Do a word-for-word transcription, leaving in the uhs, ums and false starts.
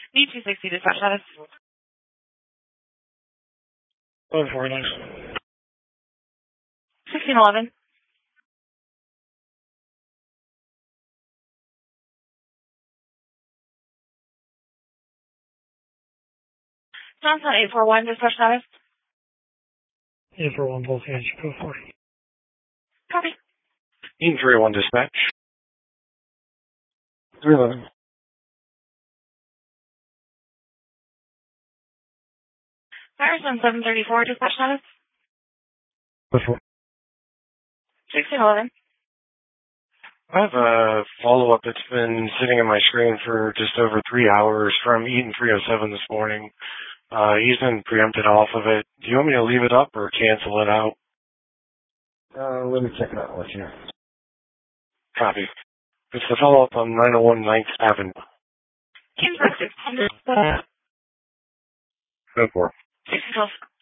B two sixty dispatch status. One four nine. sixteen eleven. Johnson eight four one dispatch status. eight four one both hands, go for it. Copy. Eaton three one dispatch. three eleven. Patterson seven thirty-four dispatch status. Go for it. sixteen eleven. I have a follow-up that's been sitting on my screen for just over three hours from Eaton three oh seven this morning. Uh, he's been preempted off of it. Do you want me to leave it up or cancel it out? Uh, let me check it out. I'll let you know. Copy. It's the follow-up on nine oh one ninth Avenue. Kansas six hundred. Go for it. six twelve.